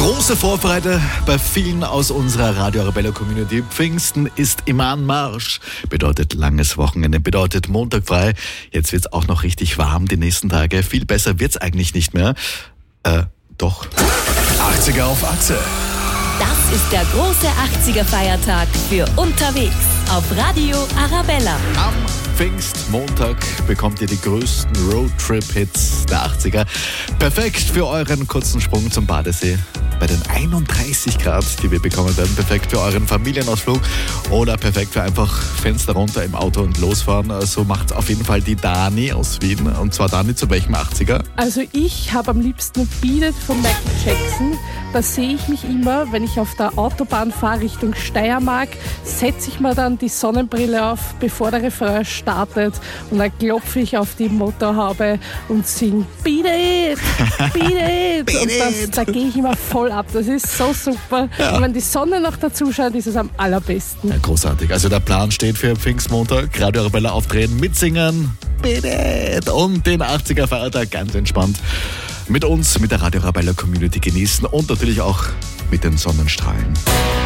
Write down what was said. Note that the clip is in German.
Große Vorfreude bei vielen aus unserer Radio Arabella Community. Pfingsten ist im Anmarsch. Bedeutet langes Wochenende, bedeutet Montag frei. Jetzt wird's auch noch richtig warm die nächsten Tage. Viel besser wird's eigentlich nicht mehr. Doch. 80er auf Achse. Das ist der große 80er-Feiertag für unterwegs auf Radio Arabella. Am Pfingstmontag bekommt ihr die größten Roadtrip-Hits der 80er. Perfekt für euren kurzen Sprung zum Badesee. Bei den 31 Grad, die wir bekommen werden. Perfekt für euren Familienausflug oder perfekt für einfach Fenster runter im Auto und losfahren. So macht auf jeden Fall die Dani aus Wien. Und zwar Dani, zu welchem 80er? Also ich habe am liebsten Beat It von Michael Jackson. Da sehe ich mich immer, wenn ich auf der Autobahn fahre Richtung Steiermark, setze ich mir dann die Sonnenbrille auf, bevor der Refrain startet, und dann klopfe ich auf die Motorhaube und singe Beat It, Beat It. Und da gehe ich immer voll ab. Das ist so super. Ja. Und wenn die Sonne noch dazu scheint, ist es am allerbesten. Ja, großartig. Also der Plan steht für Pfingstmontag. Radio Arabella aufdrehen, mitsingen, Beat It und den 80er Feiertag ganz entspannt mit uns, mit der Radio Arabella Community genießen und natürlich auch mit den Sonnenstrahlen.